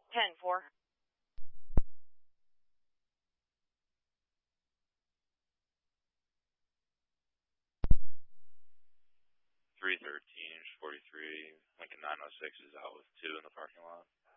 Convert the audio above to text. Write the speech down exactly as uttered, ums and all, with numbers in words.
ten four. three thirteen, forty-three, Lincoln nine oh six is out with two in the parking lot.